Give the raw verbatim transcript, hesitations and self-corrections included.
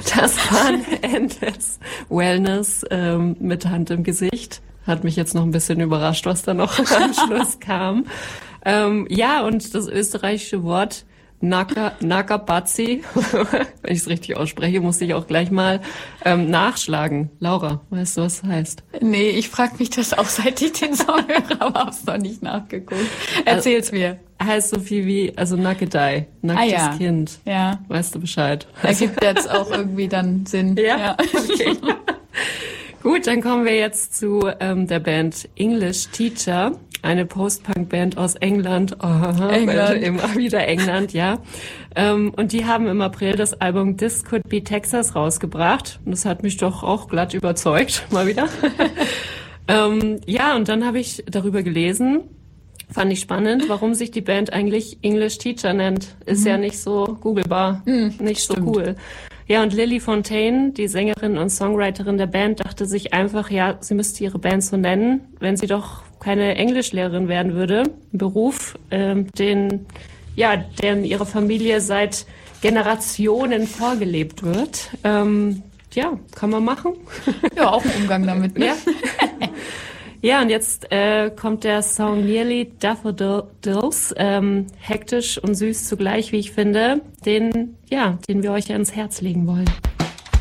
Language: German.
Das war ein Endless Wellness ähm, mit Hand im Gesicht. Hat mich jetzt noch ein bisschen überrascht, was da noch im Anschluss kam. Ähm, ja, und das österreichische Wort Naka, Nakabazi, wenn ich es richtig ausspreche, musste ich auch gleich mal ähm, nachschlagen. Laura, weißt du, was das heißt? Nee, ich frage mich das auch, seit ich den Song höre, aber hab's noch nicht nachgeguckt. Erzähl's also, mir. Heißt so viel wie, also Nakedei, nacktes ah, ja. Kind. Ja. Weißt du Bescheid? Ergibt jetzt auch irgendwie dann Sinn. Ja, ja. Okay. Gut, dann kommen wir jetzt zu ähm, der Band English Teacher, eine Post-Punk-Band aus England. Oh, England. Immer wieder England, ja. Ähm, und die haben im April das Album This Could Be Texas rausgebracht. Und das hat mich doch auch glatt überzeugt, mal wieder. ähm, ja, und dann habe ich darüber gelesen, fand ich spannend, warum sich die Band eigentlich English Teacher nennt. Ist mhm. ja nicht so googlebar, mhm, nicht so stimmt. Cool. Ja, und Lily Fontaine, die Sängerin und Songwriterin der Band, dachte sich einfach, ja, sie müsste ihre Band so nennen, wenn sie doch keine Englischlehrerin werden würde. Ein Beruf, ähm, den, ja, der in ihrer Familie seit Generationen vorgelebt wird. Ähm, ja, kann man machen. Ja, auch ein Umgang damit, ne? Ja. Ja, und jetzt äh, kommt der Song Nearly Daffodils, ähm, hektisch und süß zugleich, wie ich finde, den, ja, den wir euch ans Herz legen wollen.